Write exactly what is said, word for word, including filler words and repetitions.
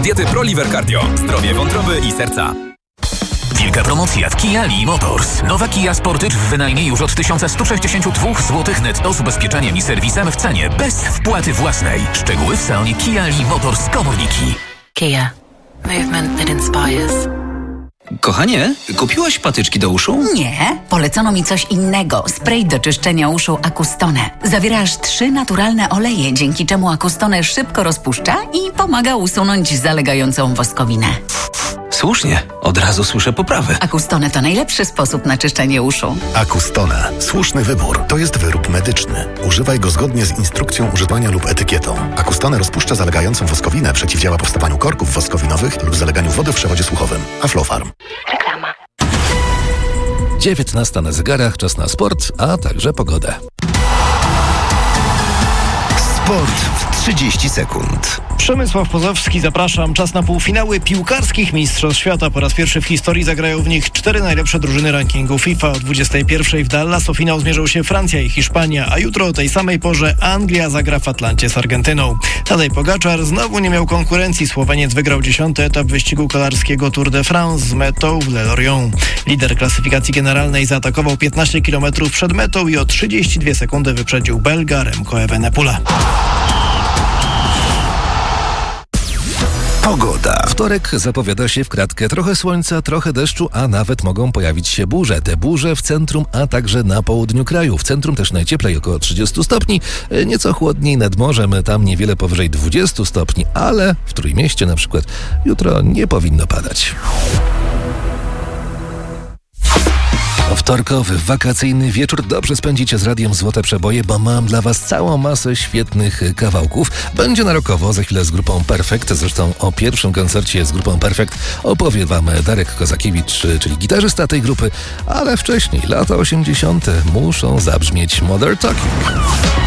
diety ProLiver Cardio. Zdrowie wątroby i serca. Wielka promocja w Kia Lee Motors. Nowa Kia Sportage w wynajmie już od tysiąc sto sześćdziesiąt dwa złotych netto z ubezpieczeniem i serwisem w cenie bez wpłaty własnej. Szczegóły w salonie Kia Lee Motors Komorniki. Kia. Movement that inspires. Kochanie, kupiłaś patyczki do uszu? Nie, polecono mi coś innego. Spray do czyszczenia uszu Acustone. Zawiera aż trzy naturalne oleje, dzięki czemu Acustone szybko rozpuszcza i pomaga usunąć zalegającą woskowinę. Słusznie, od razu słyszę poprawę. Acustone to najlepszy sposób na czyszczenie uszu. Acustone. Słuszny wybór. To jest wyrób medyczny. Używaj go zgodnie z instrukcją używania lub etykietą. Acustone rozpuszcza zalegającą woskowinę, przeciwdziała powstawaniu korków woskowinowych lub zaleganiu wody w przewodzie słuchowym. Aflofarm. Reklama. dziewiętnasta na zegarach, czas na sport, a także pogodę. Sport w trzydzieści sekund. Przemysław Pozowski, zapraszam. Czas na półfinały piłkarskich Mistrzostw Świata. Po raz pierwszy w historii zagrają w nich cztery najlepsze drużyny rankingu FIFA. O dwudziestej pierwszej w Dallas o finał zmierzą się Francja i Hiszpania, a jutro o tej samej porze Anglia zagra w Atlancie z Argentyną. Tadej Pogaczar znowu nie miał konkurencji. Słoweniec wygrał dziesiąty etap wyścigu kolarskiego Tour de France z metą w Le Lorient. Lider klasyfikacji generalnej zaatakował piętnaście kilometrów przed metą i o trzydzieści dwie sekundy wyprzedził Belga Remco Evenepoela. Pogoda. Wtorek zapowiada się w kratkę. Trochę słońca, trochę deszczu, a nawet mogą pojawić się burze. Te burze w centrum, a także na południu kraju. W centrum też najcieplej, około trzydzieści stopni. Nieco chłodniej nad morzem, tam niewiele powyżej dwadzieścia stopni, ale w Trójmieście na przykład jutro nie powinno padać. Wtorkowy, wakacyjny wieczór dobrze spędzicie z radiem Złote Przeboje, bo mam dla was całą masę świetnych kawałków. Będzie narokowo, za chwilę z grupą Perfekt. Zresztą o pierwszym koncercie z grupą Perfekt opowie wam Darek Kozakiewicz, czyli gitarzysta tej grupy, ale wcześniej, lata osiemdziesiąte, muszą zabrzmieć Modern Talking.